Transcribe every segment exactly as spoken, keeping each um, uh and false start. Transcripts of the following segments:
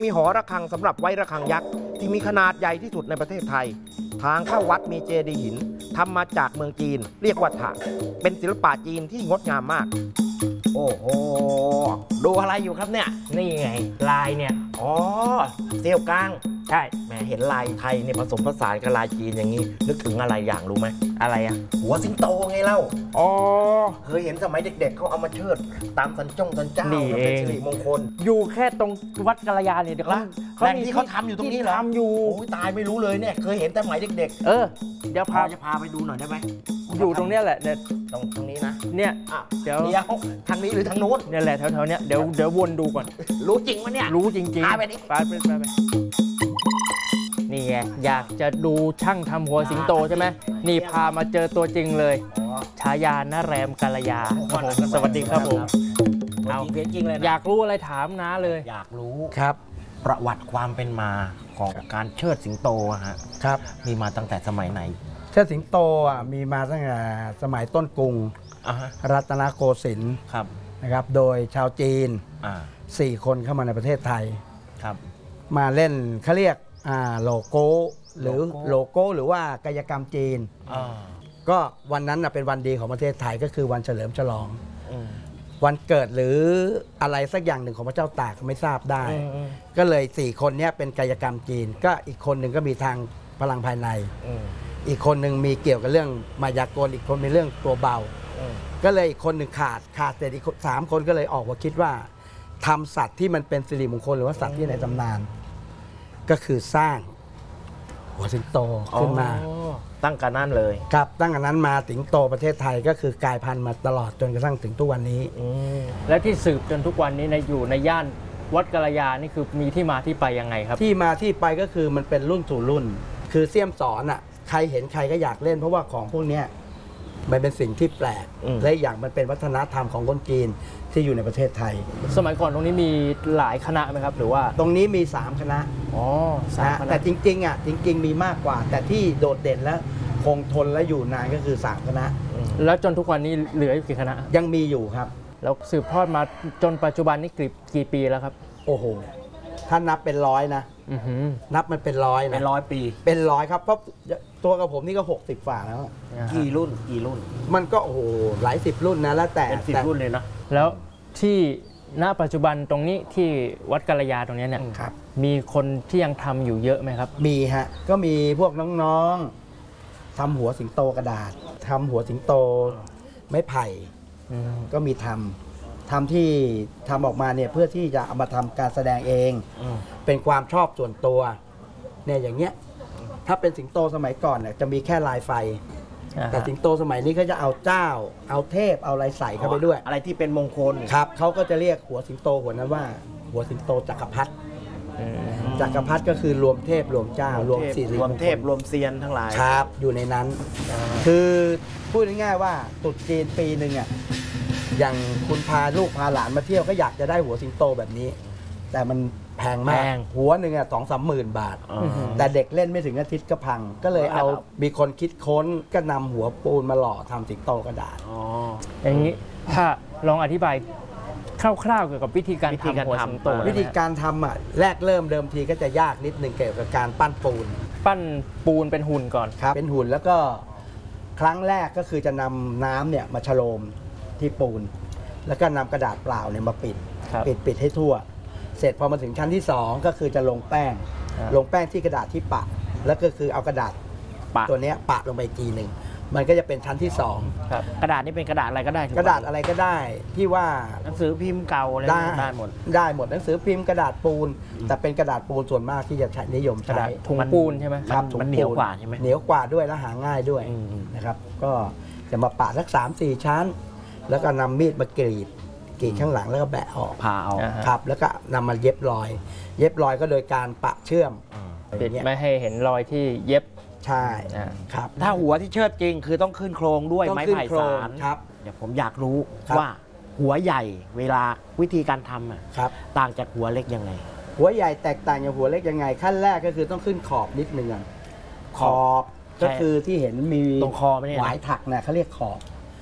มีหอระฆังสำหรับไว้ระฆังยักษ์ที่มีขนาดใหญ่ที่สุดในประเทศไทยทางเข้าวัดมีเจดีย์หินทำมาจากเมืองจีนเรียกว่าถะเป็นศิลปะจีนที่งดงามมากโอ้โหดูอะไรอยู่ครับเนี่ยนี่ไงลายเนี่ยอ๋อเซี่ยวกลางใช่แหมเห็นลายไทยเนี่ยผสมผสานกับลายจีนอย่างนี้นึกถึงอะไรอย่างรู้ไหมอะไรอ่ะหัวสิงโตไงเล่าอ๋อเคยเห็นสมัยเด็กๆเขาเอามาเชิดตามสันจ้องสันเจ้านี่เป็นสิริมงคลอยู่แค่ตรงวัดกัลยาเนี่ยเดี๋ยวเขาแหล่งที่เขาทำอยู่ตรงนี้เหรอทำอยู่โอ้ยตายไม่รู้เลยเนี่ยเคยเห็นแต่สมัยเด็กๆเออเดี๋ยวพาจะพาไปดูหน่อยได้ไหมอยู่ตรงเนี้ยแหละเนี่ยตรงตรงนี้นะเนี่ยเดี๋ยวเดี๋ยวทางนี้หรือทางโน้นเนี่ยแหละแถวๆเนี้ยเดี๋ยวเดี๋ยววนดูก่อนรู้จริงวะเนี่ยรู้จริงๆไปดิไปไปไปนี่ไงอยากจะดูช่างทำหัวสิงโตใช่ไหมนี่พามาเจอตัวจริงเลยฉายาหน้าแรมกัลยาสวัสดีครับผมเอาจริงจริงเลยอยากรู้อะไรถามน้าเลยอยากรู้ครับประวัติความเป็นมาของการเชิดสิงโตฮะครับมีมาตั้งแต่สมัยไหนเชิดสิงโตอ่ะมีมาตั้งแต่สมัยต้นกรุงรัตนโกสินทร์นะครับโดยชาวจีนสี่คนเข้ามาในประเทศไทยครับมาเล่นเขาเรียกโลโก้หรือโลโก้หรือว่ากายกรรมจีนก็วันนั้นเป็นวันดีของประเทศไทยก็คือวันเฉลิมฉลองวันเกิดหรืออะไรสักอย่างหนึ่งของพระเจ้าตากไม่ทราบได้ก็เลยสี่คนนี้เป็นกายกรรมจีนก็อีกคนหนึ่งก็มีทางพลังภายในอีกคนหนึ่งมีเกี่ยวกับเรื่องมายากลอีกคนมีเรื่องตัวเบาก็เลยอีกคนหนึ่งขาดขาดแต่อีกสามคนก็เลยออกมาคิดว่าทำสัตว์ที่มันเป็นสิริมงคลหรือว่าสัตว์ที่ในตำนานก็คือสร้างหัวสิงโตขึ้นมาตั้งกันนั้นเลยครับตั้งแต่นั้นมาสิงโตประเทศไทยก็คือกลายพันธุ์มาตลอดจนกระทั่งถึงทุกวันนี้และที่สืบจนทุกวันนี้ในอยู่ในย่านวัดกัลยานี่คือมีที่มาที่ไปยังไงครับที่มาที่ไปก็คือมันเป็นรุ่นสู่รุ่นคือเสี่ยมสอนอ่ะใครเห็นใครก็อยากเล่นเพราะว่าของพวกนี้มันเป็นสิ่งที่แปลกและอย่างมันเป็นวัฒนธรรมของคนจีนที่อยู่ในประเทศไทยสมัยก่อนตรงนี้มีหลายคณะไหมครับหรือว่าตรงนี้มีสามคณะอ๋อสามคณะแต่จริงๆอ่ะจริงๆมีมากกว่าแต่ที่โดดเด่นและคงทนและอยู่นานก็คือสามคณะแล้วจนทุกวันนี้เหลืออยู่กี่คณะยังมีอยู่ครับแล้วสืบทอดมาจนปัจจุบันนี้กี่กี่ปีแล้วครับโอ้โหถ้านับเป็นร้อยนะนับมันเป็นร้อยนะเป็นร้อยปีเป็นร้อยครับเพราะตัวกับผมนี่ก็หกสิบฝ่าแล้วกี่รุ่นกี่รุ่นมันก็โอ้โหหลายสิบรุ่นนะแล้วแต่เป็นสิบรุ่นเลยนะแล้วที่ณปัจจุบันตรงนี้ที่วัดกัลยาตรงนี้เนี่ยมีคนที่ยังทำอยู่เยอะไหมครับมีฮะก็มีพวกน้องๆทำหัวสิงโตกระดาษทำหัวสิงโตไม้ไผ่ก็มีทำทำที่ทำออกมาเนี่ยเพื่อที่จะเอามาทำการแสดงเองเป็นความชอบส่วนตัวเนี่ยอย่างเงี้ยถ้าเป็นสิงโตสมัยก่อนเนี่ยจะมีแค่ลายไฟแต่สิงโตสมัยนี้เขาจะเอาเจ้าเอาเทพเอาอะไรใส่เข้าไปด้วยอะไรที่เป็นมงคลครับเขาก็จะเรียกหัวสิงโตหัวนั้นว่าหัวสิงโตจักรพรรดิจักรพรรดิก็คือรวมเทพรวมเจ้ารวมสี่รวมเทพรวมเซียนทั้งหลายครับอยู่ในนั้นคือพูดง่ายๆว่าตรุษจีนปีหนึ่งอ่ะอย่างคุณพาลูกพาหลานมาเที่ยวก็อยากจะได้หัวสิงโตแบบนี้แต่มันแพงมากหัวหนึ่งอ่ะสองสามหมื่นบาทแต่เด็กเล่นไม่ถึงอาทิตย์ก็พังก็เลยเอามีคนคิดค้นก็นำหัวปูนมาหล่อทำสิงโตกระดาษอ๋ออย่างนี้ถ้าลองอธิบายคร่าวๆเกี่ยวกับวิธีการทำหัวสิงโตวิธีการทำอ่ะแรกเริ่มเดิมทีก็จะยากนิดนึงเกี่ยวกับการปั้นปูนปั้นปูนเป็นหุ่นก่อนครับเป็นหุ่นแล้วก็ครั้งแรกก็คือจะนำน้ำเนี่ยมาฉโลมที่ปูนแล้วก็นำกระดาษเปล่าเนี่ยมาปิดปิดปิดให้ทั่วเสร็จพอมาถึงชั้นที่สองก็คือจะลงแป้งลงแป้งที่กระดาษที่ปะแล้วก็คือเอากระดาษตัวนี้ปะลงไปทีหนึ่งมันก็จะเป็นชั้นที่สองกระดาษนี่เป็นกระดาษอะไรก็ได้กระดาษอะไรก็ได้ที่ว่าหนังสือพิมพ์เก่าอะไรได้หมดได้หมดหนังสือพิมพ์กระดาษปูนแต่เป็นกระดาษปูนส่วนมากที่จะใช้นิยมใช้ถุงปูนใช่ไหมครับมันเหนียวกว่าใช่ไหมเหนียวกว่าด้วยและหาง่ายด้วยนะครับก็จะมาปะสักสามสี่ชั้นแล้วก็นำมีดมากรีดกรีดข้างหลังแล้วก็แบะออกผ่าเอาครับแล้วก็นำมาเย็บรอยเย็บรอยก็โดยการปะเชื่อมปิดไม่ให้เห็นรอยที่เย็บใช่ครับถ้าหัวที่เชิดจริงคือต้องขึ้นโครงด้วยไม้ไผ่สารครับเดี๋ยวผมอยากรู้ว่าหัวใหญ่เวลาวิธีการทำอ่ะต่างจากหัวเล็กยังไงหัวใหญ่แตกต่างจากหัวเล็กยังไงขั้นแรกก็คือต้องขึ้นขอบนิดนึงขอบก็คือที่เห็นมีตรงคอไม่ได้หวายถักนะเขาเรียกขอบ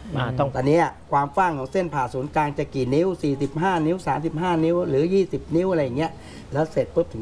อ่าต้องตอนนี้ความกว้างของเส้นผ่าศูนย์กลางจะกี่นิ้ว สี่สิบห้า นิ้ว สามสิบห้า นิ้ว หรือ ยี่สิบ นิ้วอะไรอย่างเงี้ยแล้วเสร็จปุ๊บถึง